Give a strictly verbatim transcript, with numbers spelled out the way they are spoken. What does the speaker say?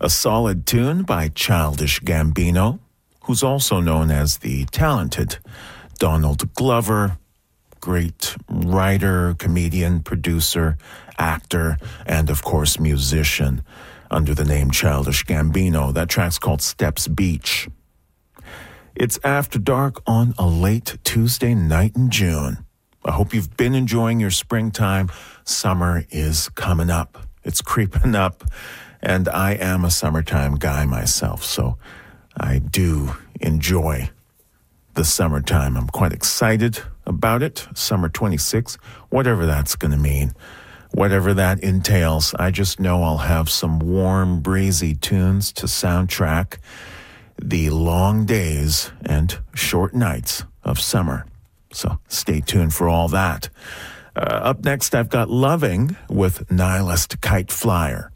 A solid tune by Childish Gambino, who's also known as the talented Donald Glover, great writer, comedian, producer, actor, and of course musician under the name Childish Gambino. That track's called Steps Beach. It's After Dark on a late Tuesday night in June. I hope you've been enjoying your springtime. Summer is coming up. It's creeping up. And I am a summertime guy myself, so I do enjoy the summertime. I'm quite excited about it. Summer twenty-six, whatever that's going to mean, whatever that entails. I just know I'll have some warm, breezy tunes to soundtrack the long days and short nights of summer. So stay tuned for all that. Uh, up next, I've got Loving with Nihilist Kite Flyer.